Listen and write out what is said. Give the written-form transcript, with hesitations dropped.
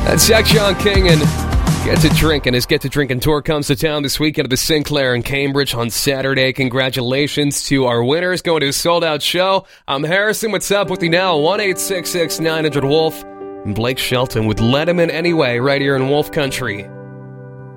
That's Jack John King and Get to Drink. And his Get to Drinking tour comes to town this weekend at the Sinclair in Cambridge on Saturday. Congratulations to our winners going to a sold-out show. I'm Harrison. What's up with you now? 1-866-900-WOLF. And Blake Shelton with Let 'Em In Anyway right here in Wolf Country.